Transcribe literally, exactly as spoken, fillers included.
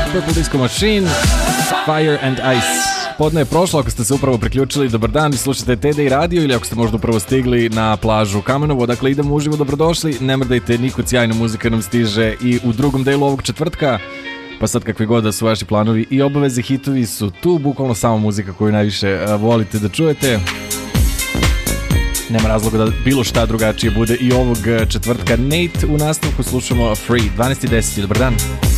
Purple Disco Machine, Fire and Ice. Podne je prošlo, ako ste se upravo priključili, dobar dan, slušate T D I radio ili ako ste možda upravo stigli na plažu Kamenovo, dakle idemo uživo, dobrodošli, ne mrdajte, nikud sjajna muzika nam stiže i u drugom delu ovog četvrtka, pa sad kakvi god da su vaši planovi i obaveze, hitovi su tu, bukvalno samo muzika koju najviše volite da čujete. Nema razloga da bilo šta drugačije bude i ovog četvrtka. Nate u nastavku, slušamo Free, dvanaest i deset, dobar dan.